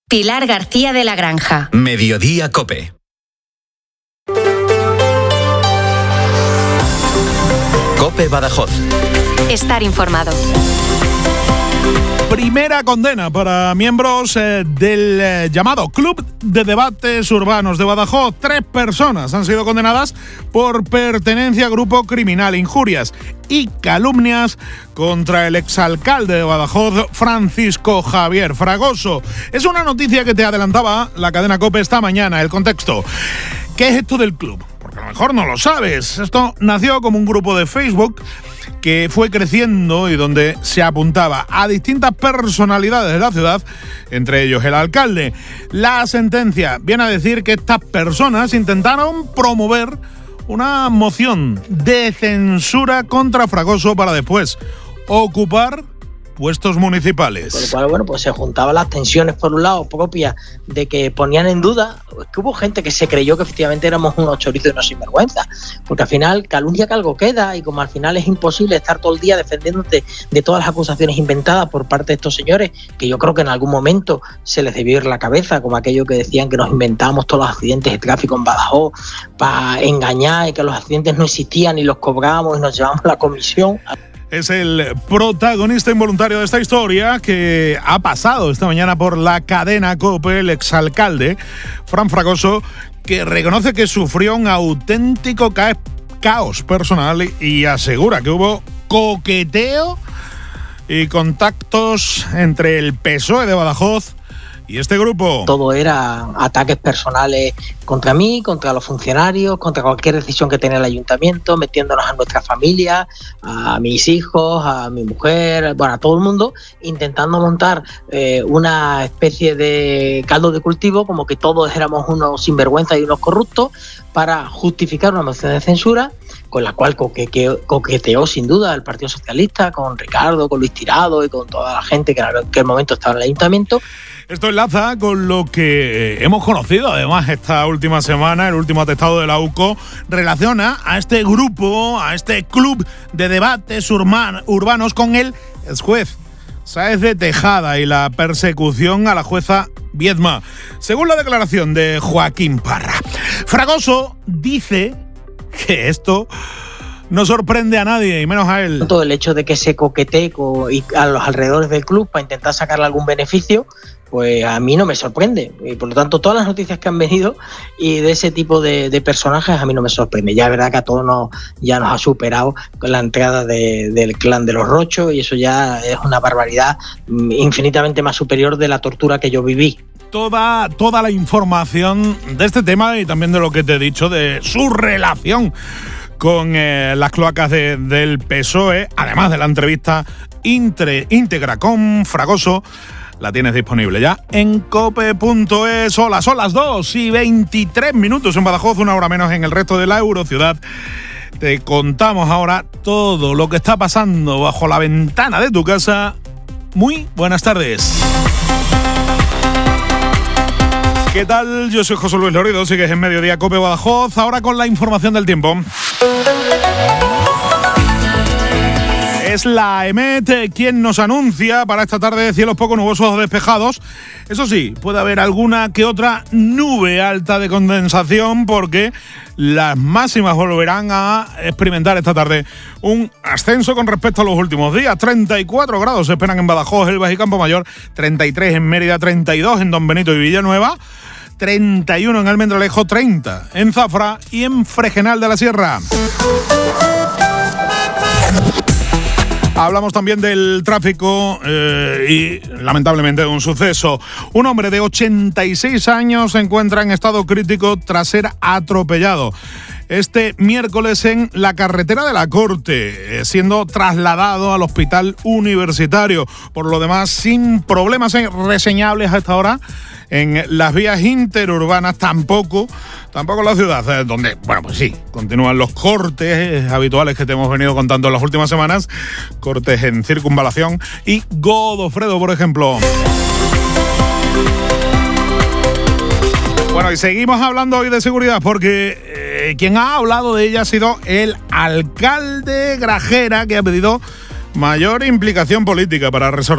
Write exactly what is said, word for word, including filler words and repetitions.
Pilar García de la Granja. Mediodía COPE. COPE Badajoz. Estar informado. Primera condena para miembros eh, del eh, llamado Club de Debates Urbanos de Badajoz. Tres personas han sido condenadas por pertenencia a grupo criminal, injurias y calumnias contra el exalcalde de Badajoz, Francisco Javier Fragoso. Es una noticia que te adelantaba la cadena COPE esta mañana. El contexto. ¿Qué es esto del club? Porque a lo mejor no lo sabes. Esto nació como un grupo de Facebook que fue creciendo y donde se apuntaba a distintas personalidades de la ciudad, entre ellos el alcalde. La sentencia viene a decir que estas personas intentaron promover una moción de censura contra Fragoso para después ocupar puestos municipales. Con lo cual, bueno, pues se juntaban las tensiones por un lado propias de que ponían en duda, es que hubo gente que se creyó que efectivamente éramos unos chorizos y unos sinvergüenza, porque al final calumnia que algo queda, y como al final es imposible estar todo el día defendiéndote de todas las acusaciones inventadas por parte de estos señores, que yo creo que en algún momento se les debió ir la cabeza, como aquello que decían que nos inventábamos todos los accidentes de tráfico en Badajoz para engañar y que los accidentes no existían y los cobrábamos y nos llevamos la comisión. Es el protagonista involuntario de esta historia que ha pasado esta mañana por la cadena COPE, el exalcalde Fran Fragoso, que reconoce que sufrió un auténtico ca- caos personal y asegura que hubo coqueteo y contactos entre el P S O E de Badajoz y este grupo. Todo era ataques personales contra mí, contra los funcionarios, contra cualquier decisión que tenía el ayuntamiento, metiéndonos a nuestra familia, a mis hijos, a mi mujer, bueno, a todo el mundo, intentando montar eh, una especie de caldo de cultivo, como que todos éramos unos sinvergüenzas y unos corruptos, para justificar una moción de censura, con la cual coqueteó, coqueteó sin duda el Partido Socialista, con Ricardo, con Luis Tirado y con toda la gente que en aquel momento estaba en el ayuntamiento. Esto enlaza con lo que hemos conocido además esta última semana. El último atestado de la U C O relaciona a este grupo, a este club de debates urban, urbanos con el exjuez Sáez de Tejada y la persecución a la jueza Viedma, según la declaración de Joaquín Parra. Fragoso dice que esto no sorprende a nadie, y menos a él. Todo el hecho de que se coquetee a los alrededores del club para intentar sacarle algún beneficio, pues a mí no me sorprende. Y por lo tanto, todas las noticias que han venido y de ese tipo de, de personajes a mí no me sorprende. Ya es verdad que a todos nos, ya nos ha superado con la entrada de, del clan de los Rochos, y eso ya es una barbaridad infinitamente más superior de la tortura que yo viví. Toda, toda la información de este tema y también de lo que te he dicho, de su relación con eh, las cloacas de, del P S O E, además de la entrevista intre, íntegra con Fragoso, la tienes disponible ya en cope punto es. Hola, son las dos y veintitrés minutos en Badajoz, una hora menos en el resto de la Eurociudad. Te contamos ahora todo lo que está pasando bajo la ventana de tu casa. Muy buenas tardes. ¿Qué tal? Yo soy José Luis Lorido, sigues en Mediodía COPE Badajoz, ahora con la información del tiempo. Es la EMET quien nos anuncia para esta tarde cielos poco nubosos o despejados. Eso sí, puede haber alguna que otra nube alta de condensación, porque las máximas volverán a experimentar esta tarde un ascenso con respecto a los últimos días. treinta y cuatro grados se esperan en Badajoz, Elvas y Campo Mayor, treinta y tres en Mérida, treinta y dos en Don Benito y Villanueva, treinta y uno en Almendralejo, treinta en Zafra y en Fregenal de la Sierra. Hablamos también del tráfico eh, y, lamentablemente, de un suceso. Un hombre de ochenta y seis años se encuentra en estado crítico tras ser atropellado este miércoles en la carretera de la Corte, eh, siendo trasladado al hospital universitario. Por lo demás, sin problemas reseñables a esta hora en las vías interurbanas, tampoco, tampoco en la ciudad, eh, donde, bueno, pues sí, continúan los cortes habituales que te hemos venido contando en las últimas semanas, cortes en Circunvalación y Godofredo, por ejemplo. Bueno, y seguimos hablando hoy de seguridad porque eh, quien ha hablado de ella ha sido el alcalde Grajera, que ha pedido mayor implicación política para resolver